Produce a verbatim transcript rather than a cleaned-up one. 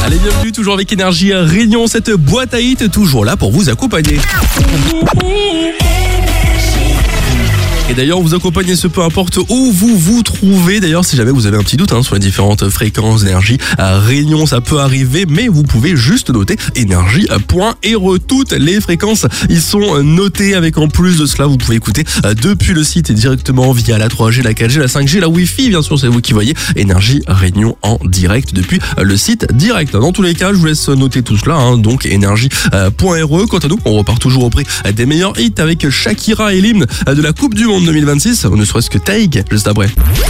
Allez, bienvenue, toujours avec Énergie à Réunion, cette boîte à hit, toujours là pour vous accompagner. Et d'ailleurs, vous accompagnez ce peu importe où vous vous trouvez. D'ailleurs, si jamais vous avez un petit doute hein, sur les différentes fréquences d'énergie à Réunion, ça peut arriver, mais vous pouvez juste noter énergie.re. Toutes les fréquences, ils sont notées avec en plus de cela, vous pouvez écouter depuis le site et directement via la trois G, la quatre G, la cinq G, la Wi-Fi, bien sûr, c'est vous qui voyez Énergie Réunion en direct depuis le site direct. Dans tous les cas, je vous laisse noter tout cela, hein, donc énergie.re. Quant à nous, on repart toujours auprès des meilleurs hits avec Shakira et l'hymne de la Coupe du Monde deux mille vingt-six, ne serait-ce que Taïg, juste après.